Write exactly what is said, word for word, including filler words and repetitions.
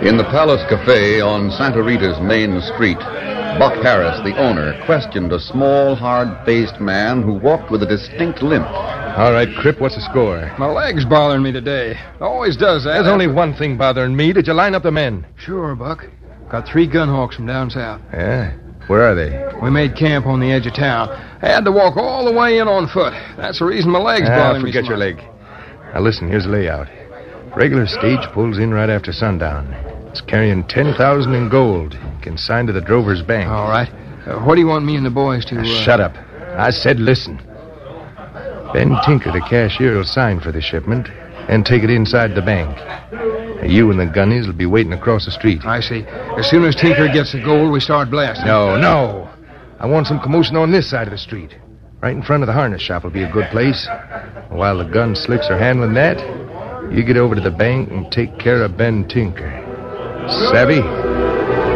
In the Palace Cafe on Santa Rita's main street, Buck Harris, the owner, questioned a small, hard-faced man who walked with a distinct limp. All right, Crip, what's the score? My leg's bothering me today. Always does that. There's only one thing bothering me. Did you line up the men? Sure, Buck. Got three gunhawks from down south. Yeah? Where are they? We made camp on the edge of town. I had to walk all the way in on foot. That's the reason my leg's Ah, bothering me so forget your much. leg. Now listen, here's the layout. Regular stage pulls in right after sundown. It's carrying ten thousand in gold, consigned to the Drover's Bank. All right. Uh, what do you want me and the boys to... Uh... Shut up. I said listen. Ben Tinker, the cashier, will sign for the shipment and take it inside the bank. You and the gunnies will be waiting across the street. I see. As soon as Tinker gets the gold, we start blasting. No, no. I want some commotion on this side of the street. Right in front of the harness shop will be a good place. While the gun slicks are handling that, you get over to the bank and take care of Ben Tinker. Savvy?